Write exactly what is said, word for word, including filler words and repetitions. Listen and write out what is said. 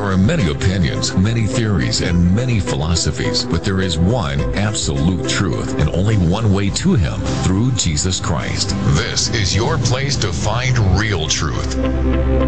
are many opinions, many theories, and many philosophies, but there is one absolute truth and only one way to Him, through Jesus Christ. This is your place to find real truth.